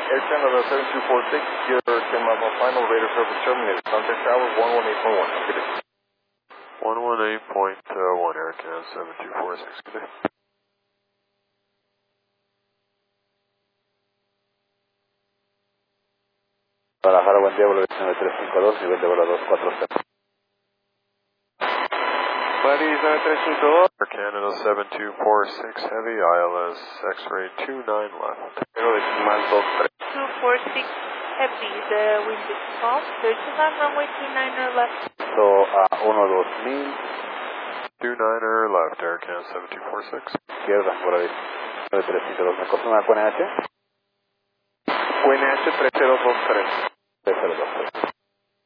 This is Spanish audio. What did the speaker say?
Air Canada 7246, your final radar service terminated. Contact tower 118.1. Good day. 118.1 Air Canada 7246. Good day. Guadalajara, buen día, vuelo 19352, nivel de vuelo 240. Buddy 7352. Air Canada 7246 Heavy, ILS X-ray 29 left. Pero decimal 23. 246 Heavy, the wind is calm. There's a runway 29er left. So, 12000. 29er left, Air Canada 7246. Izquierda, por ahí. 9352, ¿me confirma con QNH? QNH 3023. 3023.